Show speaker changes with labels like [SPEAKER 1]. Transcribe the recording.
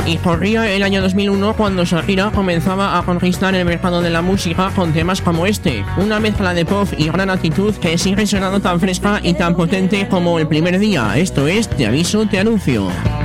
[SPEAKER 1] Y corría el año 2001 cuando Shakira comenzaba a conquistar el mercado de la música con temas como este, una mezcla de pop y gran actitud que sigue sonando tan fresca y tan potente como el primer día. Esto es Te aviso, te anuncio.